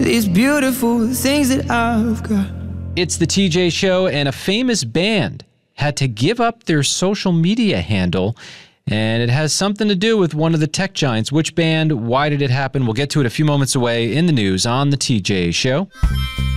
these beautiful things that I've got. It's the TJ Show, and a famous band had to give up their social media handle, and it has something to do with one of the tech giants. Which band? Why did it happen? We'll get to it a few moments away in the news on the TJ Show.